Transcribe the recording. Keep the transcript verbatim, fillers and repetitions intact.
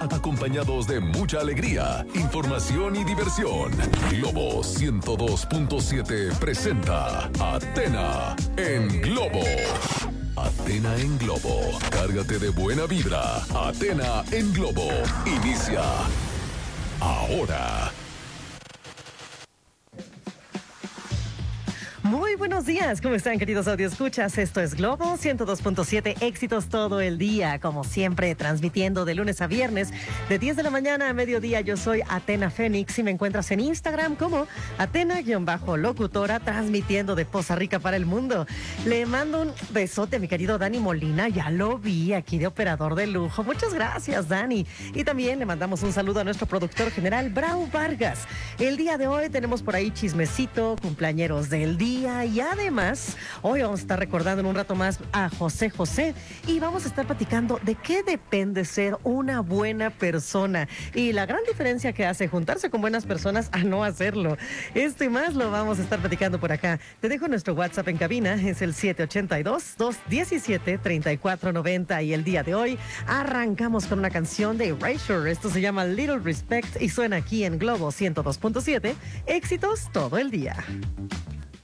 acompañados de mucha alegría, información y diversión. Globo ciento dos punto siete presenta Athena en Globo. Athena en Globo. Cárgate de buena vibra. Athena en Globo. Inicia ahora. Muy buenos días, ¿cómo están, queridos audioscuchas? Esto es Globo ciento dos punto siete, éxitos todo el día, como siempre, transmitiendo de lunes a viernes, de diez de la mañana a mediodía. Yo soy Athena Fénix y me encuentras en Instagram como Athena-locutora, transmitiendo de Poza Rica para el mundo. Le mando un besote a mi querido Dani Molina, ya lo vi aquí de operador de lujo. Muchas gracias, Dani. Y también le mandamos un saludo a nuestro productor general, Brau Vargas. El día de hoy tenemos por ahí chismecito, cumpleañeros del día. Y además, hoy vamos a estar recordando en un rato más a José José y vamos a estar platicando de qué depende ser una buena persona y la gran diferencia que hace juntarse con buenas personas a no hacerlo. Esto y más lo vamos a estar platicando por acá. Te dejo nuestro WhatsApp en cabina, es el siete ocho dos, dos uno siete, tres cuatro nueve cero y el día de hoy arrancamos con una canción de Erasure. Esto se llama Little Respect y suena aquí en Globo ciento dos punto siete, éxitos todo el día.